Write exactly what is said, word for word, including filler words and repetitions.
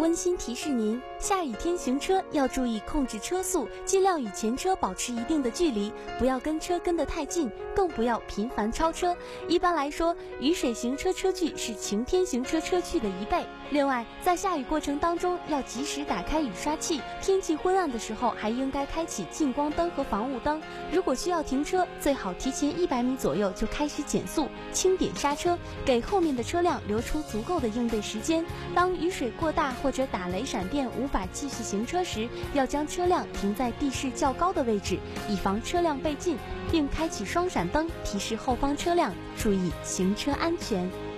温馨提示您，下雨天行车要注意控制车速，尽量与前车保持一定的距离，不要跟车跟得太近，更不要频繁超车。一般来说，雨水行车车距是晴天行车车距的一倍。另外，在下雨过程当中要及时打开雨刷器，天气昏暗的时候还应该开启近光灯和防雾灯。如果需要停车，最好提前一百米左右就开始减速，轻点刹车，给后面的车辆留出足够的应对时间。当雨水过大或者打雷闪电无法继续行车时，要将车辆停在地势较高的位置，以防车辆被禁，并开启双闪灯提示后方车辆注意行车安全。